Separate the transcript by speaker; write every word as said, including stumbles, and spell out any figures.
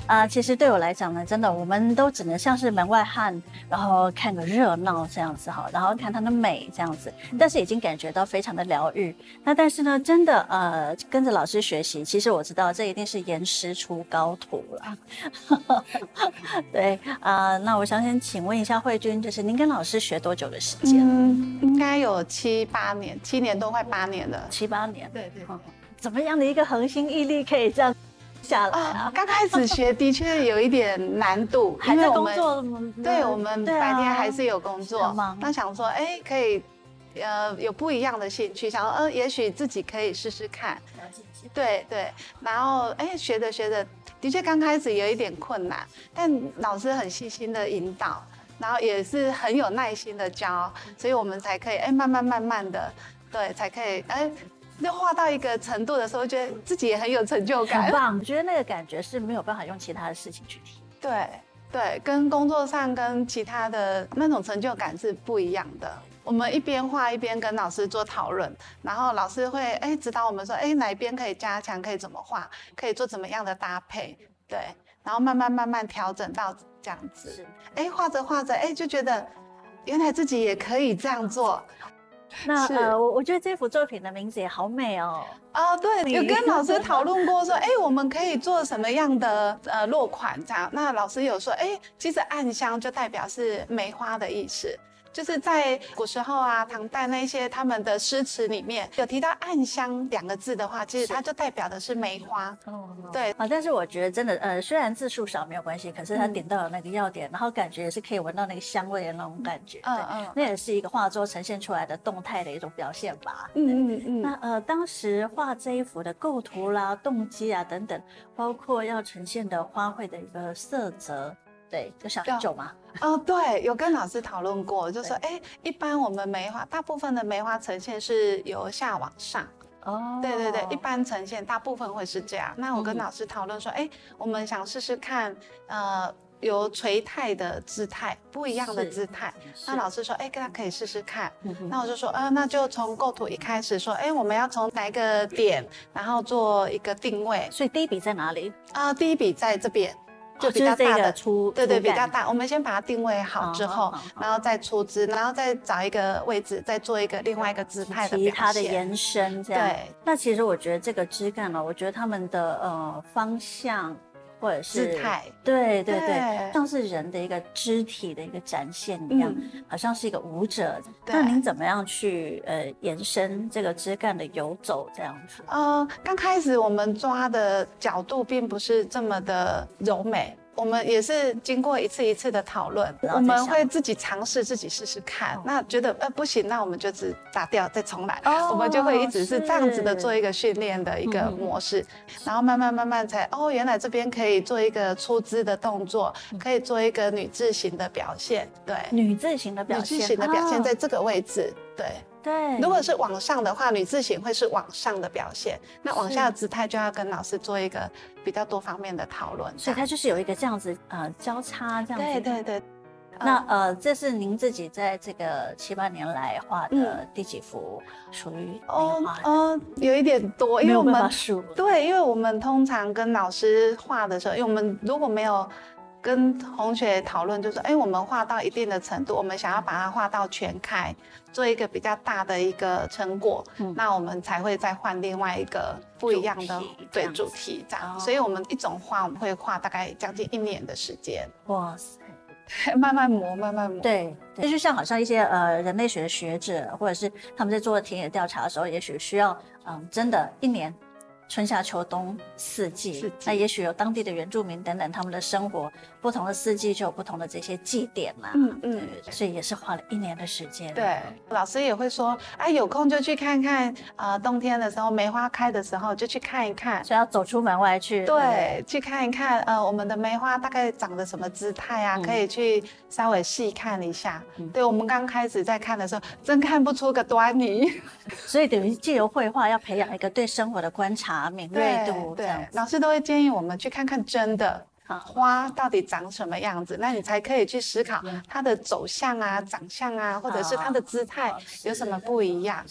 Speaker 1: 啊、呃，其实对我来讲呢，真的，我们都只能像是门外汉，然后看个热闹这样子哈，然后看它的美这样子，但是已经感觉到非常的疗愈。那但是呢，真的呃，跟着老师学习，其实我知道这一定是严师出高徒了。对啊、呃，那我想先请问一下慧君，就是您跟老师学多久的时间？
Speaker 2: 嗯，应该有七八年，七年多快八年了。
Speaker 1: 七八年。
Speaker 2: 对对。
Speaker 1: 嗯，怎么样的一个恒心毅力可以这样下来啊？
Speaker 2: 刚开始学的确有一点难度，
Speaker 1: 还在工作，
Speaker 2: 对，我们白天还是有工作。
Speaker 1: 啊、
Speaker 2: 那想说，哎，可以，呃，有不一样的兴趣，想说，呃，也许自己可以试试看。对对，然后哎，学着学着，的确刚开始有一点困难，但老师很细心的引导，然后也是很有耐心的教，所以我们才可以哎，慢慢慢慢的，对，才可以哎。就画到一个程度的时候，觉得自己也很有成就感，
Speaker 1: 很棒。我觉得那个感觉是没有办法用其他的事情去体验。
Speaker 2: 对对，跟工作上跟其他的那种成就感是不一样的。我们一边画一边跟老师做讨论，然后老师会哎指导我们说，哎哪一边可以加强，可以怎么画，可以做怎么样的搭配，对，然后慢慢慢慢调整到这样子。哎，画着画着，哎就觉得原来自己也可以这样做。
Speaker 1: 那呃，我我觉得这幅作品的名字也好美哦。
Speaker 2: 啊，对，有跟老师讨论过说，哎，我们可以做什么样的呃落款这样？那老师有说，哎，其实暗香就代表是梅花的意思。就是在古时候啊，唐代那些他们的诗词里面有提到暗香两个字的话，其实它就代表的是梅花。哦，对
Speaker 1: 啊，但是我觉得真的，呃，虽然字数少没有关系，可是它点到了那个要点，嗯、然后感觉也是可以闻到那个香味的那种感觉。嗯嗯，那也是一个画作呈现出来的动态的一种表现吧。嗯嗯嗯。那呃，当时画这一幅的构图啦、动机啊等等，包括要呈现的花卉的一个色泽。对，有想很久吗？
Speaker 2: 哦，对，有跟老师讨论过，就说，哎，一般我们梅花，大部分的梅花呈现是由下往上。哦，对对对，一般呈现大部分会是这样。那我跟老师讨论说，哎、嗯，我们想试试看，呃，有垂态的姿态，不一样的姿态。那老师说，哎，跟他可以试试看。嗯、那我就说，呃，那就从构图一开始说，哎，我们要从哪一个点，然后做一个定位。
Speaker 1: 所以第一笔在哪里？
Speaker 2: 啊、呃，第一笔在这边。就比较大的
Speaker 1: 出，
Speaker 2: 对对，比较大。我们先把它定位好之后，哦、然后再出枝，然后再找一个位置，再做一个另外一个姿态的表现，
Speaker 1: 其他的延伸这样。
Speaker 2: 对，
Speaker 1: 那其实我觉得这个枝干呢，我觉得他们的呃方向或者是
Speaker 2: 姿态，
Speaker 1: 对对对，像是人的一个肢体的一个展现一样，嗯、好像是一个舞者。那您怎么样去呃延伸这个枝干的游走这样子？
Speaker 2: 呃，刚开始我们抓的角度并不是这么的柔美。我们也是经过一次一次的讨论，我们会自己尝试，自己试试看。哦、那觉得呃不行，那我们就只打掉再重来。哦、我们就会一直是这样子的做一个训练的一个模式，嗯、然后慢慢慢慢才哦，原来这边可以做一个出枝的动作，嗯、可以做一个女字形的表现。对，
Speaker 1: 女字形的表现，
Speaker 2: 女字形的表现在这个位置。哦、对。
Speaker 1: 对，
Speaker 2: 如果是往上的话，女字形会是往上的表现，那往下的姿态就要跟老师做一个比较多方面的讨论。
Speaker 1: 所以它就是有一个这样子呃交叉这样子。
Speaker 2: 对对对。
Speaker 1: 那呃，这是您自己在这个七八年来画的第几幅属于梅花？
Speaker 2: 哦，有一点多，
Speaker 1: 因为我们
Speaker 2: 对，因为我们通常跟老师画的时候，因为我们如果没有跟同学讨论，就说，哎，我们画到一定的程度，我们想要把它画到全开，做一个比较大的一个成果，嗯、那我们才会再换另外一个不一样的对主题这样。哦、所以我们一种画我们会画大概将近一年的时间。哇塞！慢慢磨，慢慢磨。
Speaker 1: 对，这就像好像一些呃人类学的学者，或者是他们在做田野调查的时候，也许需要嗯真的一年。春夏秋冬四季，四季那也许有当地的原住民等等，他们的生活不同的四季就有不同的这些祭典嘛。嗯嗯，对，所以也是花了一年的时间。
Speaker 2: 对，老师也会说，哎，有空就去看看，呃，冬天的时候梅花开的时候就去看一看，
Speaker 1: 所以要走出门外去。
Speaker 2: 对，对去看一看，呃，我们的梅花大概长得什么姿态啊？嗯、可以去稍微细看一下。嗯、对我们刚开始在看的时候，真看不出个端倪。
Speaker 1: 所以等于借由绘画要培养一个对生活的观察。敏锐度，
Speaker 2: 对，对老师都会建议我们去看看真的花到底长什么样子，那你才可以去思考它的走向啊、长相啊，或者是它的姿态有什么不一样。